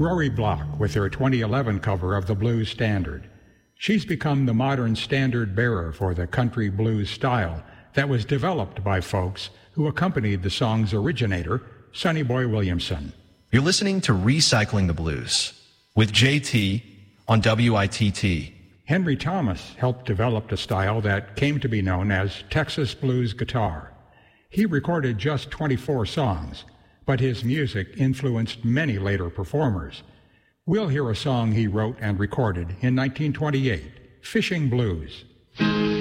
Rory Block with her 2011 cover of the blues standard. She's become the modern standard bearer for the country blues style that was developed by folks who accompanied the song's originator, Sonny Boy Williamson. You're listening to Recycling the Blues with JT on WITT. Henry Thomas helped develop a style that came to be known as Texas blues guitar. He recorded just 24 songs, but his music influenced many later performers. We'll hear a song he wrote and recorded in 1928, Fishing Blues.